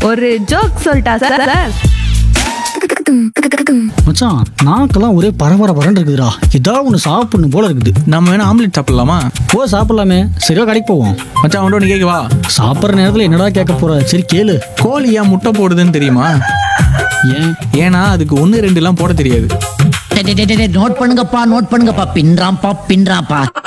ஒரு ஜோக் சொல்லிட்டா sir sir. மச்சான் நாக்கெல்லாம் ஒரே பரபரன்னு இருக்குதுடா. ஏதாவது ஒன்று சாப்பிடணும் போல இருக்குது. நம்ம வேணா ஆம்லெட் சாப்பிடலாமா? ஓ சாப்பிடலாமே. சரியா கடைக்கு போவோம். மச்சான் அவன்கிட்ட ஒன்று கேட்கவா? சாப்பிட்ற நேரத்தில் என்னடா கேட்க போற? சரி கேளு. கோழி ஏன் முட்டை போடுதுன்னு தெரியுமா? ஏன்னா அதுக்கு 1 2 போட தெரியாது. நோட் பண்ணுங்கப்பா பின்றாம்பா.